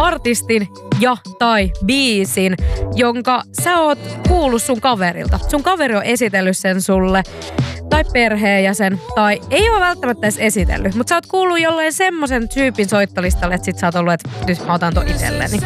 artistin ja tai biisin, jonka sä oot kuullut sun kaverilta. Sun kaveri on esitellyt sen sulle, tai perheenjäsen, tai ei ole välttämättä edes esitellyt, mutta sä oot kuullut jollain semmoisen tyypin soittolistalle, että sit sä oot ollut, että nyt mä otan ton itselleni.